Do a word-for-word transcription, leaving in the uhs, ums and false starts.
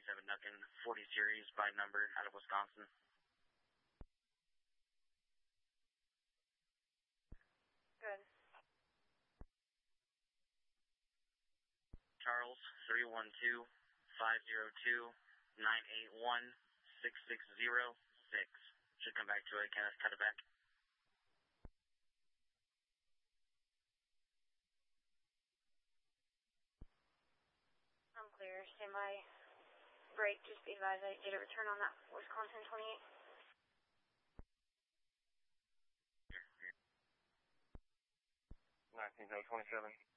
twenty-seven Nuckin, forty series by number out of Wisconsin. Good. Charles, three one two, five zero two, nine eight one, six six zero six. Should come back to it. Kenneth, cut it back. I'm clear. Stand by. Break. Just be advised I did a return on that Wisconsin twenty-eight. nineteen twenty-seven.